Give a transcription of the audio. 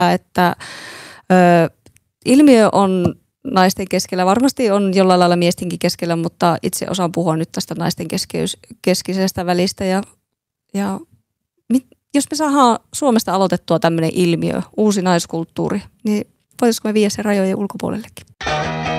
että ilmiö on naisten keskellä, varmasti on jollain lailla miestenkin keskellä, mutta itse osaan puhua nyt tästä naisten keskisestä välistä ja jos me saadaan Suomesta aloitettua tämmöinen ilmiö, uusi naiskulttuuri, niin voisiko me viedä sen rajojen ulkopuolellekin?